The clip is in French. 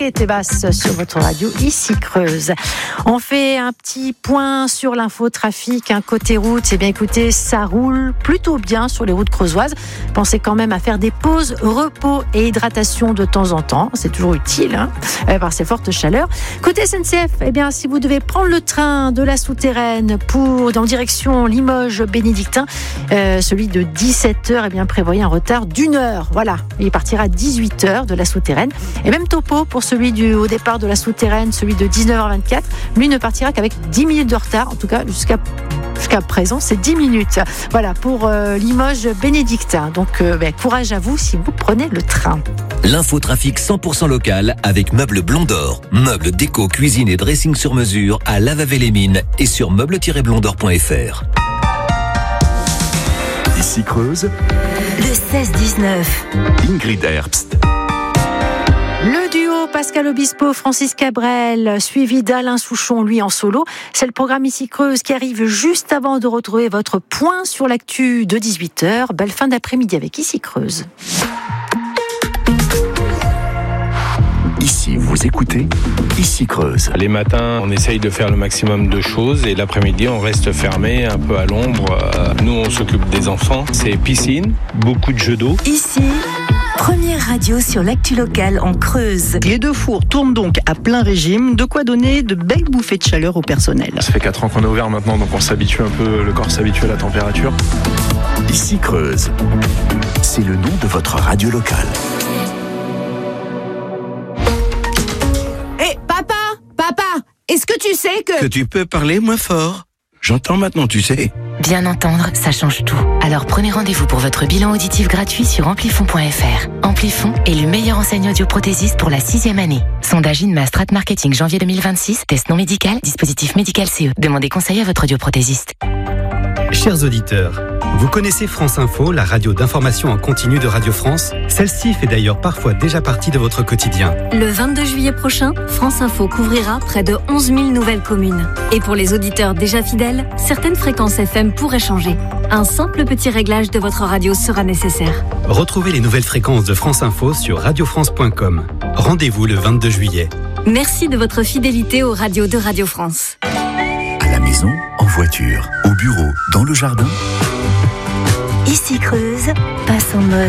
était basse sur votre radio, ici Creuse. On fait un petit point sur l'infotrafic, côté route. Eh bien écoutez, ça roule plutôt bien sur les routes creusoises. Pensez quand même à faire des pauses, repos et hydratation de temps en temps. C'est toujours utile par ces fortes chaleurs. Côté SNCF, eh bien si vous devez prendre le train de la souterraine en direction Limoges-Bénédictin, celui de 17h, eh bien prévoyez un retard d'1 heure. Voilà, il partira à 18h de la souterraine. Et même topo pour celui au départ de la souterraine, celui de 19h24. Lui ne partira qu'avec 10 minutes de retard. En tout cas, jusqu'à présent, c'est 10 minutes. Voilà, pour Limoges-Bénédictin. Donc, courage à vous si vous prenez le train. L'infotrafic 100% local avec Meubles Blondor. Meubles, déco, cuisine et dressing sur mesure à Lavavé-les-Mines et sur meubles-blondor.fr. Ici Creuse, le 16-19. Ingrid Herbst. Le duo Pascal Obispo, Francis Cabrel, suivi d'Alain Souchon, lui en solo. C'est le programme Ici Creuse qui arrive juste avant de retrouver votre point sur l'actu de 18h. Belle fin d'après-midi avec Ici Creuse. Ici, vous écoutez Ici Creuse. Les matins, on essaye de faire le maximum de choses et l'après-midi, on reste fermé, un peu à l'ombre. Nous, on s'occupe des enfants. C'est piscine, beaucoup de jeux d'eau. Ici, première radio sur l'actu locale en Creuse. Les deux fours tournent donc à plein régime, de quoi donner de belles bouffées de chaleur au personnel. Ça fait 4 ans qu'on est ouvert maintenant, donc on s'habitue un peu, le corps s'habitue à la température. Ici Creuse, c'est le nom de votre radio locale. Papa, est-ce que tu sais que tu peux parler moins fort? J'entends maintenant, tu sais. Bien entendre, ça change tout. Alors prenez rendez-vous pour votre bilan auditif gratuit sur amplifon.fr. Amplifon est le meilleur enseigne audioprothésiste pour la 6e année. Sondage INMA Strat Marketing janvier 2026. Test non médical, dispositif médical CE. Demandez conseil à votre audioprothésiste. Chers auditeurs, vous connaissez France Info, la radio d'information en continu de Radio France? Celle-ci fait d'ailleurs parfois déjà partie de votre quotidien. Le 22 juillet prochain, France Info couvrira près de 11 000 nouvelles communes. Et pour les auditeurs déjà fidèles, certaines fréquences FM pourraient changer. Un simple petit réglage de votre radio sera nécessaire. Retrouvez les nouvelles fréquences de France Info sur radiofrance.com. Rendez-vous le 22 juillet. Merci de votre fidélité aux radios de Radio France. À la maison, en voiture, au bureau, dans le jardin. Ici Creuse, passe en mode